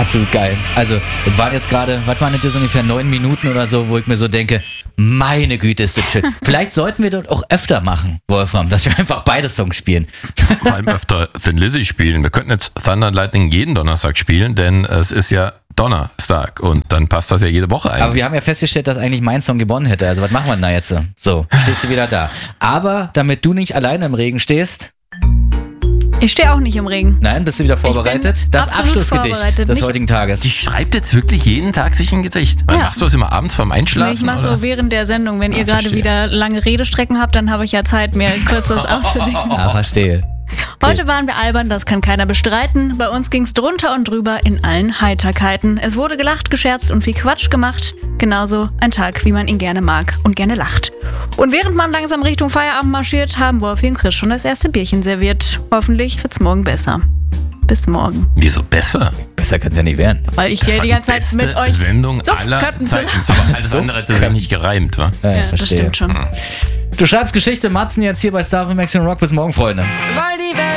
absolut geil. Also, es waren jetzt gerade, was waren das, ungefähr 9 Minuten oder so, wo ich mir so denke, meine Güte, ist das schön. Vielleicht sollten wir das auch öfter machen, Wolfram, dass wir einfach beide Songs spielen. Vor allem öfter Thin Lizzy spielen. Wir könnten jetzt Thunder and Lightning jeden Donnerstag spielen, denn es ist ja Donnerstag und dann passt das ja jede Woche eigentlich. Aber wir haben ja festgestellt, dass eigentlich mein Song gewonnen hätte. Also was machen wir denn da jetzt? So, stehst du wieder da. Aber damit du nicht alleine im Regen stehst... Ich stehe auch nicht im Regen. Nein, bist du wieder vorbereitet? Das Abschlussgedicht des heutigen Tages. Die schreibt jetzt wirklich jeden Tag sich ein Gedicht. Machst du es immer abends vorm Einschlafen? Ich mache so während der Sendung. Wenn ihr gerade wieder lange Redestrecken habt, dann habe ich ja Zeit, mir ein kürzeres auszudenken. Ja, verstehe. Heute waren wir albern, das kann keiner bestreiten. Bei uns ging's drunter und drüber in allen Heiterkeiten. Es wurde gelacht, gescherzt und viel Quatsch gemacht. Genauso ein Tag, wie man ihn gerne mag und gerne lacht. Und während man langsam Richtung Feierabend marschiert, haben Wolfi und Chris schon das erste Bierchen serviert. Hoffentlich wird's morgen besser. Bis morgen. Wieso besser? Besser kann's ja nicht werden. Weil ich hier die ganze Zeit mit euch Sendung aller Zeiten. Aber alles andere hat sich nicht gereimt, wa? Ja, das stimmt schon. Du schreibst Geschichte, Matzen, jetzt hier bei Star FM Rock. Bis morgen, Freunde. Weil die Welt